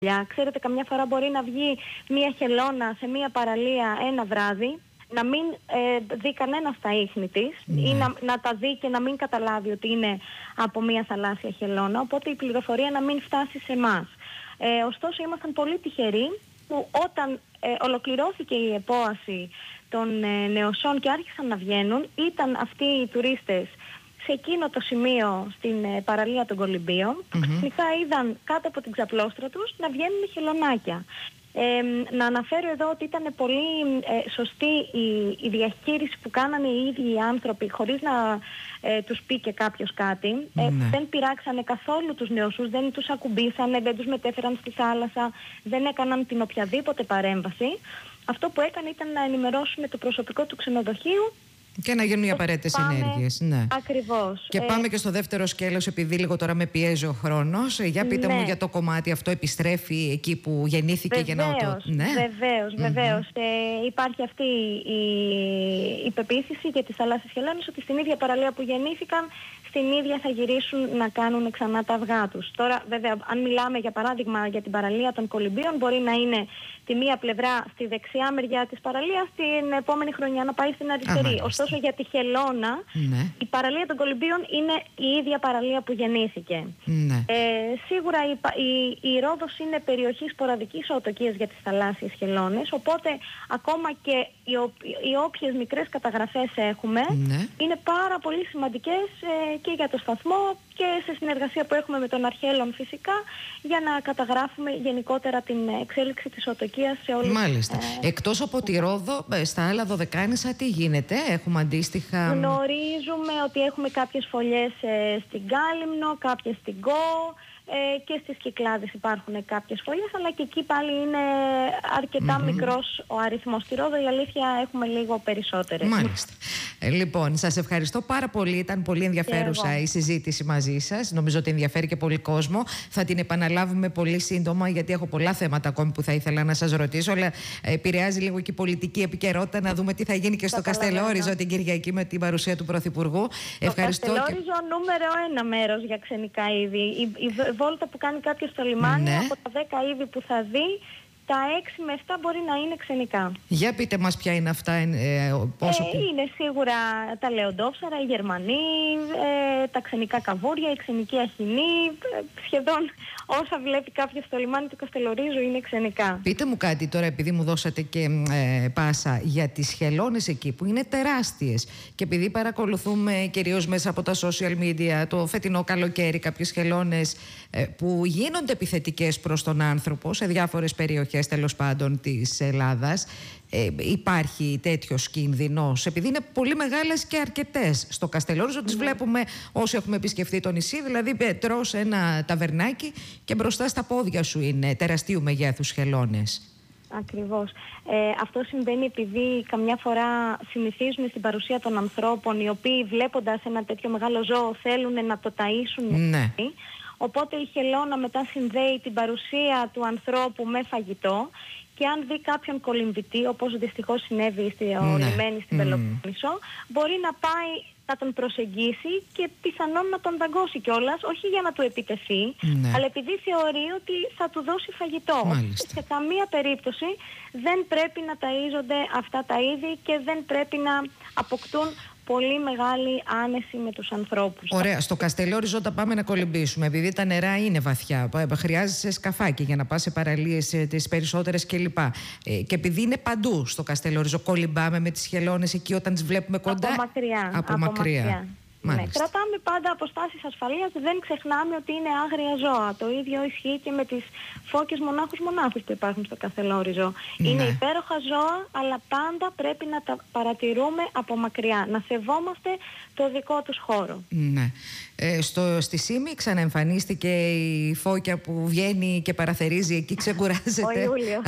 Ξέρετε, καμιά φορά μπορεί να βγει μία χελώνα σε μία παραλία ένα βράδυ, να μην δει κανένα τα ίχνη της ή να τα δει και να μην καταλάβει ότι είναι από μία θαλάσσια χελώνα, οπότε η πληροφορία να μην φτάσει σε εμάς. Ωστόσο, ήμασταν πολύ τυχεροί που όταν ολοκληρώθηκε η επόαση των νεοσών και άρχισαν να βγαίνουν, ήταν αυτοί οι τουρίστες σε εκείνο το σημείο στην παραλία των Κολυμβίων, που ξαφνικά είδαν κάτω από την ξαπλώστρα τους να βγαίνουν χελωνάκια. Να αναφέρω εδώ ότι ήταν πολύ σωστή η διαχείριση που κάνανε οι ίδιοι οι άνθρωποι, χωρίς να τους πει και κάποιος κάτι. Δεν πειράξανε καθόλου τους νεοσούς, δεν τους ακουμπήσανε, δεν τους μετέφεραν στη θάλασσα, δεν έκαναν την οποιαδήποτε παρέμβαση. Αυτό που έκανε ήταν να ενημερώσουν το προσωπικό του ξενοδοχείου και να γίνουν οι απαραίτητες ενέργειες. Ναι. Ακριβώς. Και πάμε και στο δεύτερο σκέλος, επειδή λίγο τώρα με πιέζει ο χρόνος. Για πείτε μου για το κομμάτι αυτό, επιστρέφει εκεί που γεννήθηκε για να το... Βεβαίως. Υπάρχει αυτή η πεποίθηση για τις θαλάσσιες χελώνες ότι στην ίδια παραλία που γεννήθηκαν, στην ίδια θα γυρίσουν να κάνουν ξανά τα αυγά τους. Τώρα, βέβαια, αν μιλάμε για παράδειγμα για την παραλία των Κολυμβίων, μπορεί να είναι τη μία πλευρά στη δεξιά μεριά της παραλίας, την επόμενη χρονιά να πάει στην αριστερή. Ωστόσο, για τη χελώνα, η παραλία των Κολυμβίων είναι η ίδια παραλία που γεννήθηκε. Σίγουρα η Ρόδος είναι περιοχή σποραδικής οτοκίας για τις θαλάσσιες χελώνες, οπότε ακόμα και οι όποιες μικρές καταγραφές έχουμε, είναι πάρα πολύ σημαντικές και για το σταθμό και σε συνεργασία που έχουμε με τον Αρχαίλλον φυσικά, για να καταγράφουμε γενικότερα την εξέλιξη της οτοκίας σε όλους. Μάλιστα. Εκτός από τη Ρόδο, στα άλλα Δωδεκάνησα τι γίνεται, έχουμε αντίστοιχα... Γνωρίζουμε ότι έχουμε κάποιες φωλιές στην Κάλυμνο, κάποιες στην Κο, και στις Κυκλάδες υπάρχουν κάποιες φωλιές, αλλά και εκεί πάλι είναι αρκετά μικρός ο αριθμός. Στη Ρόδο η αλήθεια έχουμε λίγο περισσότερες. Μάλιστα. Λοιπόν, σας ευχαριστώ πάρα πολύ. Ήταν πολύ ενδιαφέρουσα η συζήτηση μαζί σας. Νομίζω ότι ενδιαφέρει και πολύ κόσμο. Θα την επαναλάβουμε πολύ σύντομα, γιατί έχω πολλά θέματα ακόμη που θα ήθελα να σας ρωτήσω. Αλλά επηρεάζει λίγο και η πολιτική επικαιρότητα, να δούμε τι θα γίνει και στο Καστελόριζο την Κυριακή με την παρουσία του Πρωθυπουργού. Ευχαριστώ. Το Καστελόριζο νούμερο 1 μέρος για ξενικά είδη. Η βόλτα που κάνει κάποιος στο λιμάνι, από τα 10 είδη που θα δει, τα 6 με 7 μπορεί να είναι ξενικά. Για πείτε μας ποια είναι αυτά. Είναι σίγουρα τα λεοντόψαρα, οι Γερμανοί, τα ξενικά καβούρια, η ξενική αχινή. Σχεδόν όσα βλέπει κάποιος στο λιμάνι του Καστελορίζου είναι ξενικά. Πείτε μου κάτι τώρα, επειδή μου δώσατε και πάσα για τις χελώνες εκεί που είναι τεράστιες, και επειδή παρακολουθούμε κυρίως μέσα από τα social media το φετινό καλοκαίρι κάποιες χελώνες που γίνονται επιθετικές προς τον άνθρωπο σε διάφορες περιοχές τέλος πάντων της Ελλάδας, υπάρχει τέτοιος κίνδυνος, επειδή είναι πολύ μεγάλες και αρκετές? Στο Καστελόριζο τις βλέπουμε όσοι έχουμε επισκεφθεί το νησί, δηλαδή τρως ένα ταβερνάκι και μπροστά στα πόδια σου είναι τεραστίου μεγέθους χελώνες. Ακριβώς. Αυτό συμβαίνει επειδή καμιά φορά συνηθίζουν στην παρουσία των ανθρώπων, οι οποίοι βλέποντας ένα τέτοιο μεγάλο ζώο θέλουν να το ταΐσουν. Οπότε η χελώνα μετά συνδέει την παρουσία του ανθρώπου με φαγητό, και αν δει κάποιον κολυμβητή, όπως δυστυχώς συνέβη στο λιμένι στην Πελοπόννησο, μπορεί να πάει να τον προσεγγίσει και πιθανόν να τον δαγκώσει κιόλας, όχι για να του επιτεθεί, αλλά επειδή θεωρεί ότι θα του δώσει φαγητό. Σε καμία περίπτωση δεν πρέπει να ταΐζονται αυτά τα είδη και δεν πρέπει να αποκτούν πολύ μεγάλη άνεση με τους ανθρώπους. Ωραία. Στο Καστελόριζο όταν πάμε να κολυμπήσουμε, επειδή τα νερά είναι βαθιά, χρειάζεσαι σκαφάκι για να πας σε παραλίες τις περισσότερες κλπ. Και επειδή είναι παντού στο Καστελόριζο, κολυμπάμε με τις χελώνες εκεί όταν τις βλέπουμε κοντά? Από μακριά. Κρατάμε πάντα αποστάσεις ασφαλείας, δεν ξεχνάμε ότι είναι άγρια ζώα. Το ίδιο ισχύει και με τις φώκες μονάχους που υπάρχουν στο Καστελόριζο. Είναι υπέροχα ζώα, αλλά πάντα πρέπει να τα παρατηρούμε από μακριά, να σεβόμαστε το δικό τους χώρο. Στη Σύμη ξαναεμφανίστηκε η φώκια που βγαίνει και παραθερίζει εκεί, ξεκουράζεται? Ο Ιούλιο.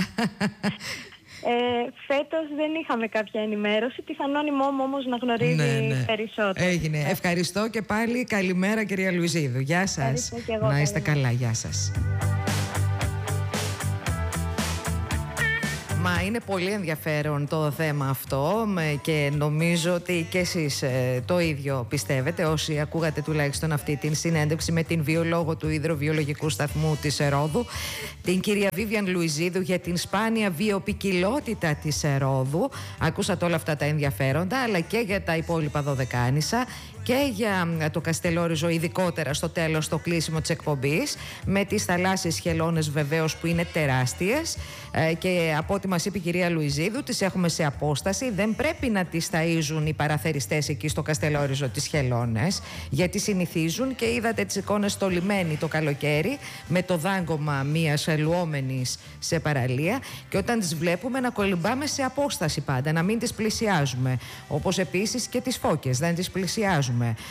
Φέτος δεν είχαμε κάποια ενημέρωση. Πιθανόν η ΜΟΜ όμως να γνωρίζει περισσότερο. Έγινε. Ευχαριστώ και πάλι. Καλημέρα κυρία Λουιζίδου. Γεια σας. Να είστε καλά. Γεια σας. Μα είναι πολύ ενδιαφέρον το θέμα αυτό και νομίζω ότι και εσείς το ίδιο πιστεύετε, όσοι ακούγατε τουλάχιστον αυτή την συνέντευξη με την βιολόγο του Υδροβιολογικού Σταθμού της Ρόδου, την κυρία Βίβιαν Λουιζίδου, για την σπάνια βιοποικιλότητα της Ρόδου. Ακούσατε όλα αυτά τα ενδιαφέροντα, αλλά και για τα υπόλοιπα Δωδεκάνησα και για το Καστελόριζο, ειδικότερα στο τέλος, το κλείσιμο της εκπομπής, με τις θαλάσσιες χελώνες βεβαίως που είναι τεράστιες και από ό,τι μας είπε η κυρία Λουιζίδου, τις έχουμε σε απόσταση. Δεν πρέπει να τις ταΐζουν οι παραθεριστές εκεί στο Καστελόριζο τις χελώνες, γιατί συνηθίζουν, και είδατε τις εικόνες στο λιμένι το καλοκαίρι με το δάγκωμα μιας λουόμενης σε παραλία, και όταν τις βλέπουμε να κολυμπάμε σε απόσταση πάντα, να μην τις πλησιάζουμε, όπως επίσης και τις φώκες, δεν τις πλησιάζουμε.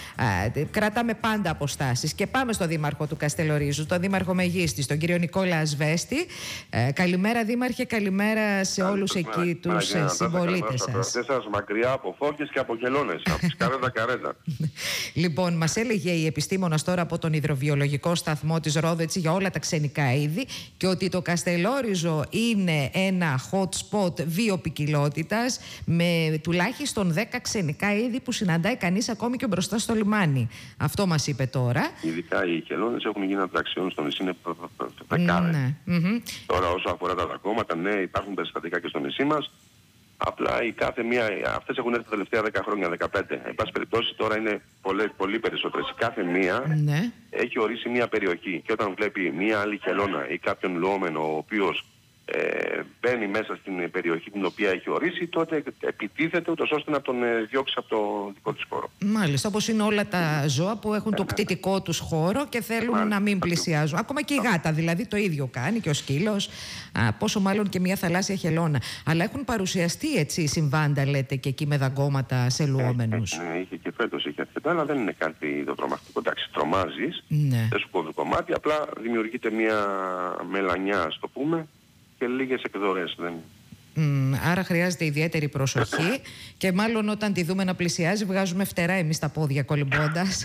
Κρατάμε πάντα αποστάσεις. Και πάμε στο δήμαρχο του Καστελορίζου, τον δήμαρχο Μεγίστης, τον κύριο Νικόλα Ασβέστη. Καλημέρα, δήμαρχε, καλημέρα σε όλους εκεί τους συμπολίτες σας. Μακριά από φώκες και από χελώνες, από τις καρέτα. Λοιπόν, μας έλεγε η επιστήμονας τώρα από τον Υδροβιολογικό Σταθμό της Ρόδου, έτσι, για όλα τα ξενικά είδη, και ότι το Καστελόριζο είναι ένα hot spot βιοποικιλότητας με τουλάχιστον 10 ξενικά είδη που συναντάει κανείς ακόμη και μπροστά στο λιμάνι. Αυτό μας είπε τώρα. Ειδικά οι χελώνες έχουν γίνει ατραξιόν στο νησί, είναι δεκάδες. Τώρα, όσο αφορά τα δακώματα, ναι, υπάρχουν περιστατικά και στο νησί μας. Απλά η κάθε μία, αυτές έχουν έρθει τα τελευταία 10 χρόνια, 15. Εν πάση περιπτώσει, τώρα είναι πολύ περισσότερες. Η κάθε μία έχει ορίσει μία περιοχή. Και όταν βλέπει μία άλλη χελώνα ή κάποιον λουόμενο, ο οποίος μπαίνει μέσα στην περιοχή την οποία έχει ορίσει, τότε επιτίθεται ούτως ώστε να τον διώξει από το δικό της χώρο. Μάλιστα, όπως είναι όλα τα ζώα που έχουν το κτητικό τους χώρο και θέλουν να μην πλησιάζουν. Ακόμα και η γάτα δηλαδή το ίδιο κάνει, και ο σκύλος, πόσο μάλλον και μια θαλάσσια χελώνα. Αλλά έχουν παρουσιαστεί, έτσι, συμβάντα, λέτε, και εκεί με δαγκώματα σε λουόμενους. Ναι, είχε και φέτος, είχε αρκετά, αλλά δεν είναι κάτι το τρομακτικό. Εντάξει, τρομάζεις, δεν σου κόβει κομμάτι, απλά δημιουργείται μια μελανιά, ας το πούμε, και λίγες εκδορές. Άρα χρειάζεται ιδιαίτερη προσοχή και μάλλον όταν τη δούμε να πλησιάζει βγάζουμε φτερά εμείς τα πόδια κολυμπώντας.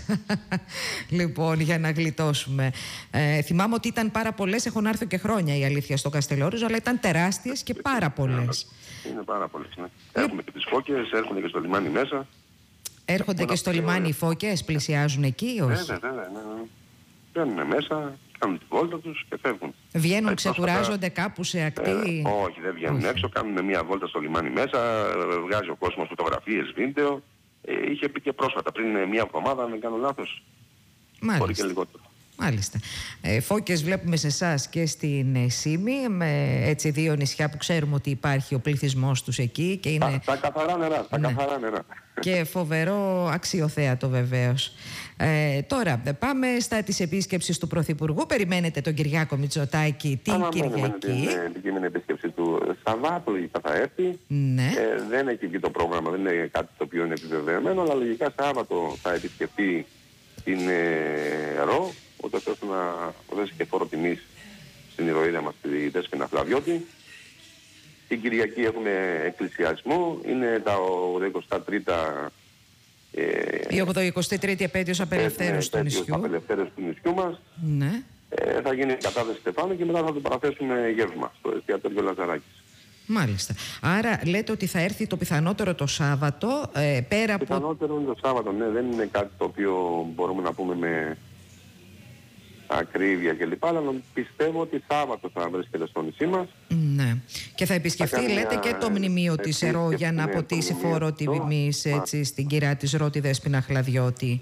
Λοιπόν, για να γλιτώσουμε. Θυμάμαι ότι ήταν πάρα πολλές, έχουν έρθει και χρόνια η αλήθεια στο Καστελόριζο, αλλά ήταν τεράστιες και πάρα πολλές. Είναι πάρα πολλές, ναι. Έχουμε και τις φώκες, έρχονται και στο λιμάνι μέσα. Έρχονται και στο λιμάνι οι φώκες, πλησιάζουν εκεί ή όχι? Βέβαια. Μπαίνουν μέσα, κάνουν τη βόλτα τους και φεύγουν. Βγαίνουν, ξεκουράζονται κάπου σε ακτή? Όχι, δεν βγαίνουν έξω, κάνουν μια βόλτα στο λιμάνι μέσα, βγάζει ο κόσμος φωτογραφίες, βίντεο. Είχε πει και πρόσφατα, πριν μια εβδομάδα, αν δεν κάνω λάθος. Μπορεί και λιγότερο. Μάλιστα. Φώκες βλέπουμε σε εσάς και στην Σύμη, με έτσι δύο νησιά που ξέρουμε ότι υπάρχει ο πληθυσμός τους εκεί. Και είναι... Τα καθαρά νερά, καθαρά νερά. Και φοβερό αξιοθέατο βεβαίως. Τώρα πάμε στα της επίσκεψης του Πρωθυπουργού. Περιμένετε τον Κυριάκο Μητσοτάκη την Κυριακή. Την κείμενη επίσκεψη του Σαββάτου θα έρθει. Ναι. Δεν έχει βγει το πρόγραμμα, δεν είναι κάτι το οποίο είναι επιβεβαιωμένο, αλλά λογικά Σάββατο θα επισκεφτεί την ΡΟ, ούτως ώστε να δώσει και φόρο τιμής στην ηρωίδα μας, τη Δέσποινα Φλαβιώτη. Την Κυριακή έχουμε εκκλησιασμό, είναι τα 83 η 83η επέτειος απελευθέρωσης του νησιού. Απελευθέρωση του νησιού μας. Ναι. Θα γίνει η κατάθεση Στεφάνου και μετά θα το παραθέσουμε γεύμα στο εστιατόριο Λαζαράκης. Μάλιστα. Άρα λέτε ότι θα έρθει το πιθανότερο το Σάββατο, πέρα από... Πιθανότερο είναι το Σάββατο, ναι. Δεν είναι κάτι το οποίο μπορούμε να πούμε με ακρίβεια κλπ. Αλλά πιστεύω ότι Σάββατο θα βρίσκεται στο νησί μας. Ναι. Και θα επισκεφτεί, λέτε, και το μνημείο της ΡΟ για να αποτίσει φόρο τιμής, έτσι, στην κυρά της ΡΟ, τη Δέσποινα Χλαδιώτη.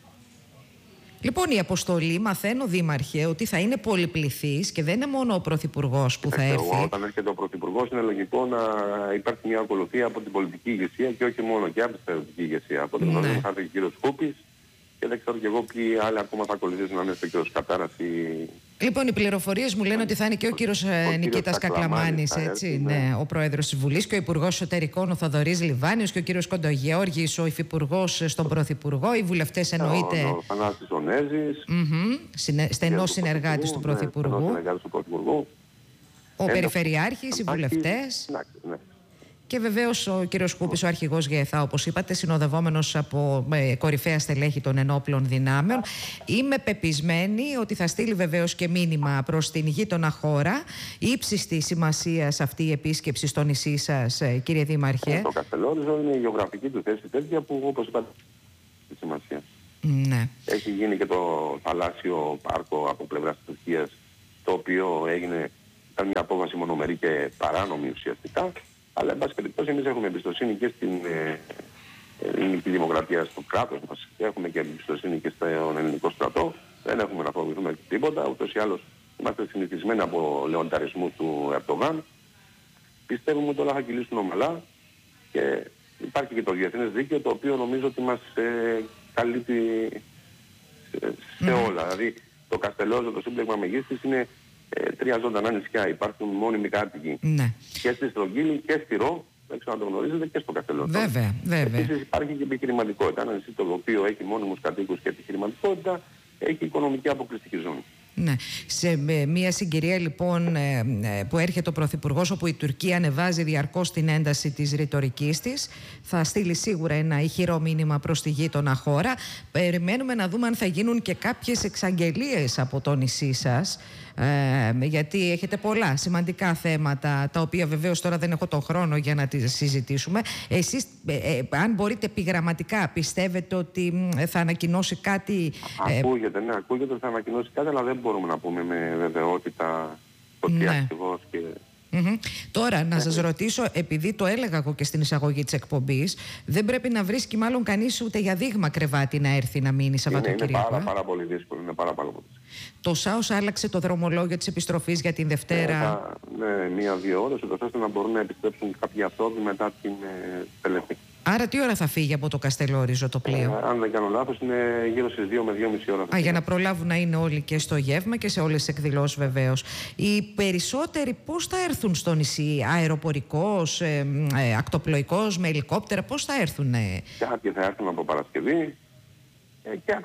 Λοιπόν, η αποστολή, μαθαίνω, Δήμαρχε, ότι θα είναι πολυπληθής και δεν είναι μόνο ο Πρωθυπουργός που θα έρθει. Όταν έρχεται ο Πρωθυπουργός είναι λογικό να υπάρχει μια ακολουθία από την πολιτική ηγεσία και όχι μόνο και από την στρατιωτική ηγεσία. Από την γνώμη μου θα έρθει ο κύριος Κούπης και δεν ξέρω και εγώ ποιοι άλλοι ακόμα θα ακολουθήσουν, να είναι ο κύριος Κατάρας ή... Λοιπόν, οι πληροφορίες μου λένε ότι θα είναι και ο κύριος Νικήτας Κακλαμάνης, έτσι, ναι, ο πρόεδρος της Βουλής, και ο υπουργός εσωτερικών ο Θοδωρής Λιβάνιος και ο κύριος Κοντογεώργης, ο υφυπουργός στον Πρωθυπουργό, οι βουλευτές εννοείται. Ο Θανάσης Ονέζης, στενός συνεργάτης του Πρωθυπουργού. Ο Περιφερειάρχης, οι βουλευτές. Και βεβαίως ο κύριος Σκούπης, ο αρχηγός ΓΕΘΑ, όπως είπατε, συνοδευόμενος από κορυφαία στελέχη των ενόπλων δυνάμεων. Είμαι πεπισμένη ότι θα στείλει βεβαίως και μήνυμα προς την γείτονα χώρα. Ύψιστη σημασίας αυτή η επίσκεψη στο νησί σας, κύριε Δήμαρχε. Το Καστελόριζο είναι η γεωγραφική του θέση τέτοια που, όπως είπατε, έχει σημασία. Ναι. Έχει γίνει και το θαλάσσιο πάρκο από πλευράς της Τουρκίας, το οποίο ήταν μια απόφαση μονομερή και παράνομη ουσιαστικά. Αλλά, εν πάση περιπτώσει, εμείς έχουμε εμπιστοσύνη και στην ελληνική δημοκρατία, στο κράτος μας. Έχουμε και εμπιστοσύνη και στον ελληνικό στρατό. Δεν έχουμε να φοβηθούμε τίποτα. Ούτως ή άλλως είμαστε συνηθισμένοι από λεονταρισμούς του Ερντογάν. Πιστεύουμε ότι όλα θα κυλήσουν ομαλά και υπάρχει και το διεθνές δίκαιο, το οποίο νομίζω ότι μας καλύπτει σε όλα. Δηλαδή, το Καστελόριζο, το σύμπλεγμα Μεγίστης, είναι 3 ζωντανά νησιά. Υπάρχουν μόνιμοι κάτοικοι. Ναι. Και στη Στρογγύλη και στη Ρο, δεν ξέρω αν το γνωρίζετε, και στο Καστελόριζο. Βέβαια. Επίσης υπάρχει και επιχειρηματικότητα. Ένα νησί το οποίο έχει μόνιμους κατοίκους και επιχειρηματικότητα, έχει οικονομική αποκλειστική ζώνη. Ναι. Σε μια συγκυρία λοιπόν που έρχεται ο Πρωθυπουργός, όπου η Τουρκία ανεβάζει διαρκώς την ένταση της ρητορικής της, θα στείλει σίγουρα ένα ηχηρό μήνυμα προς τη γείτονα χώρα. Περιμένουμε να δούμε αν θα γίνουν και κάποιες εξαγγελίες από το νησί σας, γιατί έχετε πολλά σημαντικά θέματα, τα οποία βεβαίως τώρα δεν έχω τον χρόνο για να τις συζητήσουμε. Εσείς, αν μπορείτε επιγραμματικά, πιστεύετε ότι θα ανακοινώσει κάτι? Ακούγεται, ναι, ακούγεται ότι θα ανακοινώσει κάτι, αλλά δεν μπορούμε να πούμε με βεβαιότητα το τι ακριβώς και... Τώρα, να σας ρωτήσω, επειδή το έλεγα εγώ και στην εισαγωγή της εκπομπής, δεν πρέπει να βρίσκει μάλλον κανείς ούτε για δείγμα κρεβάτι να έρθει να μείνει Σαββατοκύριακο. Είναι πάρα πολύ δύσκολο. Το ΣΑΟΣ άλλαξε το δρομολόγιο της επιστροφής για την Δευτέρα. Ναι, 1-2 ώρες, ώστε να μπορούν να επιστρέψουν κάποιοι αυτόβοι μετά την τελευταία. Άρα τι ώρα θα φύγει από το Καστελόριζο το πλοίο? Αν δεν κάνω λάθος, είναι γύρω στις 2 με 2,5 ώρα. Για να προλάβουν να είναι όλοι και στο γεύμα και σε όλες τις εκδηλώσεις βεβαίως. Οι περισσότεροι πώς θα έρθουν στο νησί? Αεροπορικός, ακτοπλοϊκός, με ελικόπτερα, πώς θα έρθουν? Κάποιοι θα έρθουν από Παρασκευή και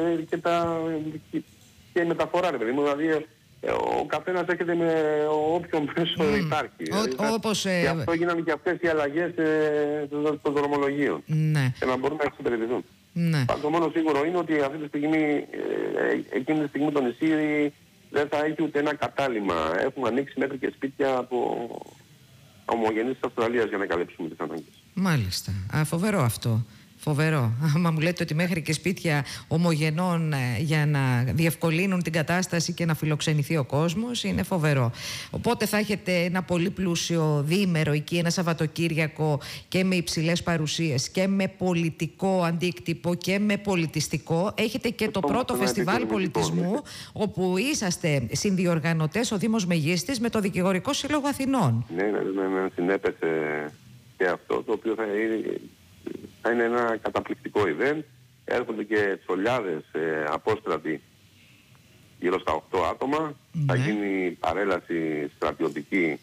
και η μεταφορά, ρε παιδί μου. Δηλαδή ο καθένας έρχεται με όποιον μέσο υπάρχει. Και αυτό γίνανε και αυτές οι αλλαγές των δρομολογίων. Ναι. Και να μπορούν να εξυπηρετηθούν. Ναι. Το μόνο σίγουρο είναι ότι αυτή τη στιγμή, εκείνη τη στιγμή το νησί δεν θα έχει ούτε ένα κατάλημα. Έχουν ανοίξει μέχρι και σπίτια από ομογενείς της Αυστραλίας για να καλύψουμε τις ανάγκες. Μάλιστα. Φοβερό αυτό. Φοβερό. Άμα μου λέτε ότι μέχρι και σπίτια ομογενών για να διευκολύνουν την κατάσταση και να φιλοξενηθεί ο κόσμος, είναι φοβερό. Οπότε θα έχετε ένα πολύ πλούσιο διήμερο εκεί, ένα Σαββατοκύριακο, και με υψηλές παρουσίες και με πολιτικό αντίκτυπο και με πολιτιστικό. Έχετε και το πρώτο φεστιβάλ πολιτισμού, όπου είσαστε συνδιοργανωτές ο Δήμος Μεγίστης με το Δικηγορικό Σύλλογο Αθηνών. Ναι, συνέπεσε και αυτό, το οποίο θα είναι ένα καταπληκτικό event. Έρχονται και τσολιάδες απόστρατοι, γύρω στα 8 άτομα. Ναι. Θα γίνει παρέλαση στρατιωτική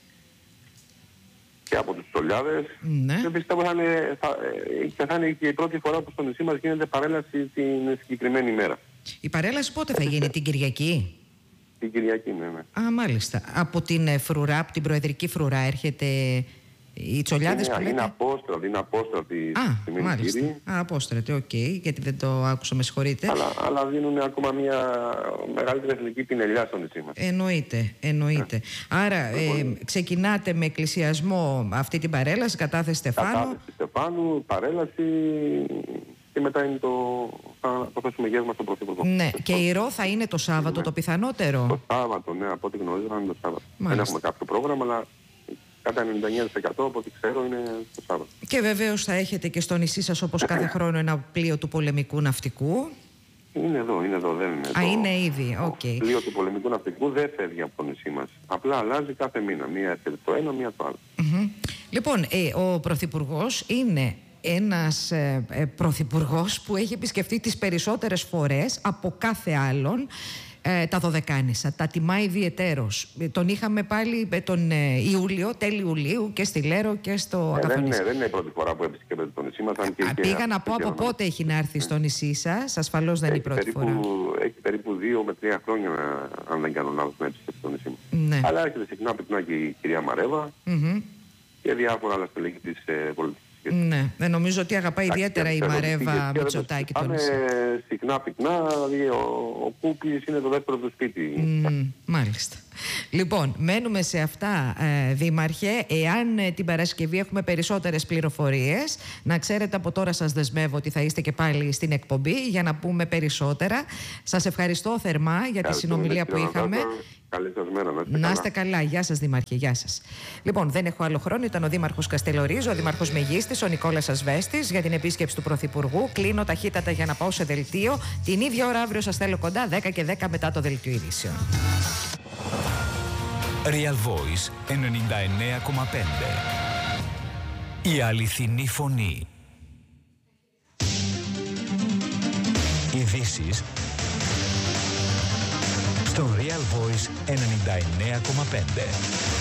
και από τους τσολιάδες. Ναι. Και πιστεύω θα είναι και η πρώτη φορά που στο νησί μας γίνεται παρέλαση την συγκεκριμένη ημέρα. Η παρέλαση πότε θα γίνει? Την Κυριακή? Την Κυριακή, ναι. Α, μάλιστα. Από την φρουρά, από την προεδρική φρουρά έρχεται... Οι τσολιάδες που είναι απόστρατη. Μάλιστα. Απόστρατη, οκ, γιατί δεν το άκουσα, με συγχωρείτε. Αλλά δίνουν ακόμα μια μεγαλύτερη εθνική πινελιά στο νησί μας. Εννοείται. Άρα ξεκινάτε με εκκλησιασμό αυτή την παρέλαση, κατάθεση Στεφάνου. Κατάθεση Στεφάνου, παρέλαση και μετά είναι θα θέσουμε γεύμα στον Πρωθυπουργό. Ναι, και η ρο θα είναι το Σάββατο το πιθανότερο? Το Σάββατο, ναι, από ό,τι γνωρίζω θα είναι το Σάββατο. Δεν έχουμε κάποιο πρόγραμμα, αλλά... Κατά 99% από ό,τι ξέρω είναι το Σάββατο. Και βεβαίως θα έχετε και στο νησί σας, όπως κάθε χρόνο, ένα πλοίο του πολεμικού ναυτικού. Είναι εδώ, δεν είναι. Είναι ήδη, οκ. Το πλοίο του πολεμικού ναυτικού δεν φεύγει από το νησί μας. Απλά αλλάζει κάθε μήνα. Μία το ένα, μία το άλλο. Λοιπόν, ο Πρωθυπουργός είναι ένας Πρωθυπουργός που έχει επισκεφτεί τις περισσότερες φορές από κάθε άλλον τα Δωδεκάνησα. Τα τιμά ιδιαιτέρως. Τον είχαμε πάλι τον Ιούλιο, τέλη Ιουλίου, και στη Λέρο και στο Ακαθονήσι. Δεν είναι η πρώτη φορά που επισκέπτεται το νησί μας. Πήγα να πω από πότε έχει να έρθει στο νησί σας. Ασφαλώς δεν είναι η πρώτη φορά. Έχει περίπου 2 με 3 χρόνια, αν δεν κάνω λάθος, να επισκέπτεται το νησί μας. Ναι. Αλλά έρχεται συχνά και η κυρία Μαρέβα. και διάφορα άλλα στελέχη της πολιτικής. Ναι, νομίζω ότι αγαπάει ιδιαίτερα η Μαρέβα Μητσοτάκη το νησί. Συχνά πυκνά, δηλαδή ο Κούκκις είναι το δεύτερο του σπίτι. Μάλιστα. Λοιπόν, μένουμε σε αυτά, Δήμαρχε. Εάν την Παρασκευή έχουμε περισσότερες πληροφορίες, να ξέρετε από τώρα σας δεσμεύω ότι θα είστε και πάλι στην εκπομπή για να πούμε περισσότερα. Σας ευχαριστώ θερμά για τη συνομιλία που είχαμε. Καλή σας μέρα, να είστε καλά. Γεια σας, Δήμαρχε. Γεια σας. Λοιπόν, δεν έχω άλλο χρόνο. Ήταν ο Δήμαρχος Καστελορίζου, ο Δήμαρχος Μεγίστης, ο Νικόλας Ασβέστης για την επίσκεψη του Πρωθυπουργού. Κλείνω ταχύτατα για να πάω σε δελτίο. Την ίδια ώρα αύριο σας θέλω κοντά, 10 και 10 μετά το δελτίο ειδήσεων. Real Voice 99,5. Η αληθινή φωνή. Ειδήσεις στο Real Voice 99,5.